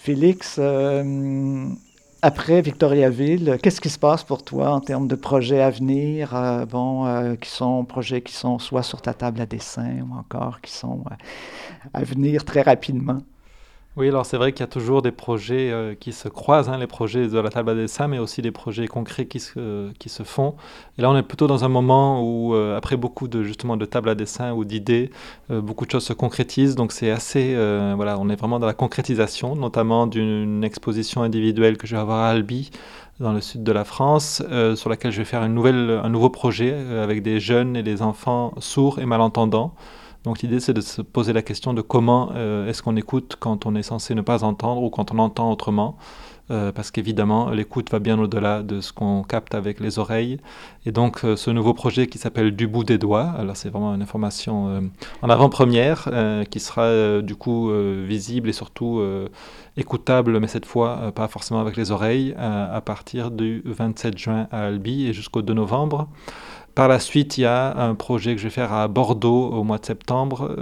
Félix, après Victoriaville, qu'est-ce qui se passe pour toi en termes de projets à venir, qui sont projets qui sont soit sur ta table à dessin ou encore qui sont à venir très rapidement? Oui, alors c'est vrai qu'il y a toujours des projets qui se croisent, hein, les projets de la table à dessin, mais aussi des projets concrets qui se font. Et là, on est plutôt dans un moment où, après beaucoup de justement de tables à dessin ou d'idées, beaucoup de choses se concrétisent. Donc c'est assez, voilà, on est vraiment dans la concrétisation, notamment d'une exposition individuelle que je vais avoir à Albi, dans le sud de la France, sur laquelle je vais faire un nouveau projet avec des jeunes et des enfants sourds et malentendants. Donc l'idée, c'est de se poser la question de comment est-ce qu'on écoute quand on est censé ne pas entendre ou quand on entend autrement. Parce qu'évidemment, l'écoute va bien au-delà de ce qu'on capte avec les oreilles. Et donc, ce nouveau projet qui s'appelle Du bout des doigts, alors c'est vraiment une information en avant-première, qui sera du coup visible et surtout écoutable, mais cette fois pas forcément avec les oreilles, à partir du 27 juin à Albi et jusqu'au 2 novembre. Par la suite, il y a un projet que je vais faire à Bordeaux au mois de septembre,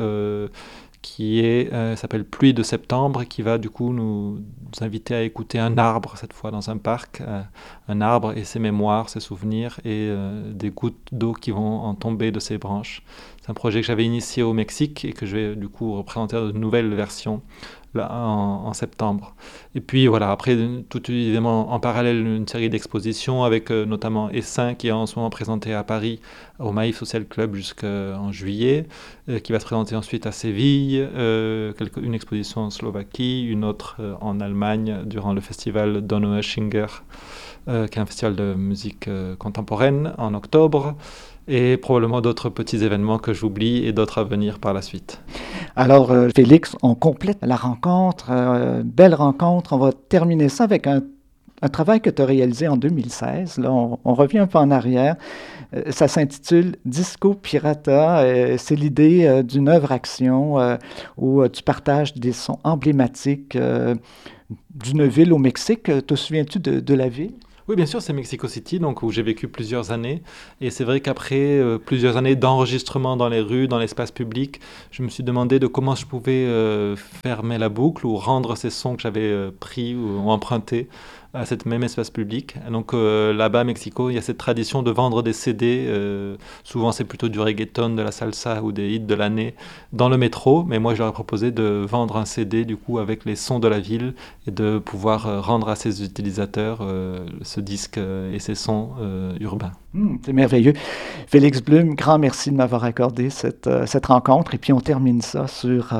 s'appelle Pluie de septembre, qui va du coup nous inviter à écouter un arbre, cette fois dans un parc, un arbre et ses mémoires, ses souvenirs et des gouttes d'eau qui vont en tomber de ses branches. C'est un projet que j'avais initié au Mexique et que je vais du coup représenter dans une nouvelle version là, en septembre. Et puis voilà, après, tout évidemment en parallèle, une série d'expositions avec notamment Essin qui est en ce moment présenté à Paris au Maïf Social Club jusqu'en juillet, qui va se présenter ensuite à Séville, une exposition en Slovaquie, une autre en Allemagne durant le festival Donaueschinger, qui est un festival de musique contemporaine en octobre, et probablement d'autres petits événements que j'oublie et d'autres à venir par la suite. Alors, Félix, on complète la rencontre, belle rencontre. On va terminer ça avec un travail que tu as réalisé en 2016. Là, on revient un peu en arrière. Ça s'intitule Disco Pirata. C'est l'idée d'une œuvre-action où tu partages des sons emblématiques d'une ville au Mexique. Te souviens-tu de la ville? Oui, bien sûr, c'est Mexico City, donc où j'ai vécu plusieurs années. Et c'est vrai qu'après plusieurs années d'enregistrement dans les rues, dans l'espace public, je me suis demandé de comment je pouvais fermer la boucle ou rendre ces sons que j'avais pris ou empruntés à cet même espace public. Donc là-bas, à Mexico, il y a cette tradition de vendre des CD. Souvent, c'est plutôt du reggaeton, de la salsa ou des hits de l'année dans le métro. Mais moi, je leur ai proposé de vendre un CD du coup avec les sons de la ville et de pouvoir rendre à ses utilisateurs ce disque et ces sons urbains. C'est merveilleux. Félix Blum, grand merci de m'avoir accordé cette rencontre. Et puis on termine ça sur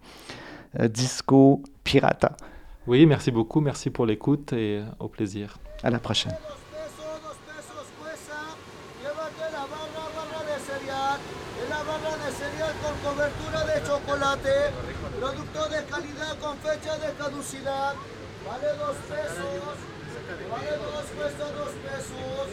Disco Pirata. Oui, merci beaucoup, merci pour l'écoute et au plaisir. À la prochaine. Producto de calidad con fecha de caducidad. Vale 2 pesos. Vale 2 pesos, 2 pesos.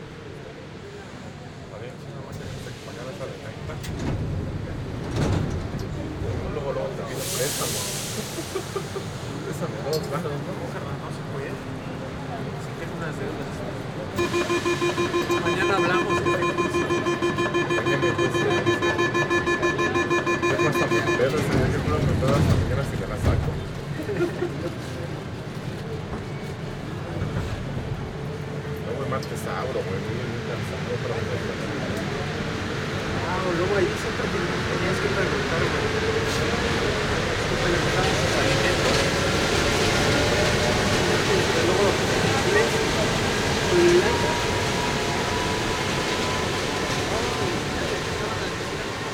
Luego te pido un préstamo. Préstame 2, claro. No se puede. Si tengo unas deudas. Mañana hablamos de esta inclusión. Mañana pues hasta mi pelo, ese día que puedo meter hasta mañana si me la saco. No, güey, más tesauro, güey. Muy cansado, pero me gusta. Luego ahí siempre tenías que preguntar, güey. Siempre le preguntabas los alimentos. Luego lo que